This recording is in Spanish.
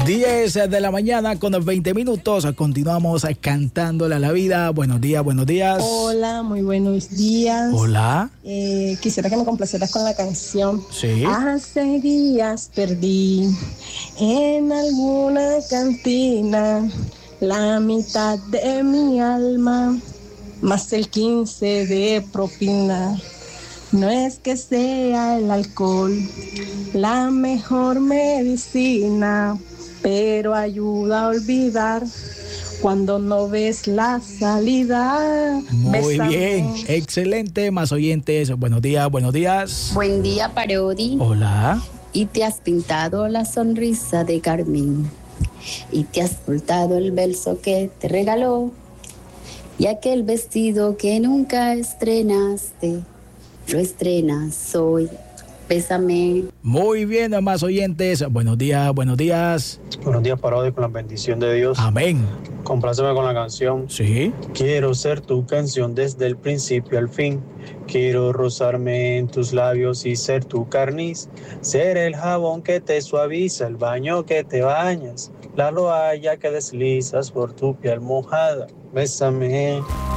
10 de la mañana con 20 minutos. Continuamos cantándole a la vida. Buenos días, buenos días. Hola, muy buenos días. Hola. Quisiera que me complacieras con la canción. Sí. Hace días perdí en alguna cantina la mitad de mi alma, más el 15 de propina. No es que sea el alcohol la mejor medicina, pero ayuda a olvidar cuando no ves la salida. Muy Bésame. bien, excelente. Más oyentes, buenos días, buenos días. Buen día, Parodi. Hola. Y te has pintado la sonrisa de Carmen, y te has soltado el verso que te regaló, y aquel vestido que nunca estrenaste, lo estrenas hoy. Bésame. Muy bien, más oyentes, buenos días, buenos días. Buenos días, Parodi, con la bendición de Dios. Amén. Compláceme con la canción. Sí. Quiero ser tu canción desde el principio al fin. Quiero rozarme en tus labios y ser tu carniz. Ser el jabón que te suaviza, el baño que te bañas, la toalla que deslizas por tu piel mojada. Bésame.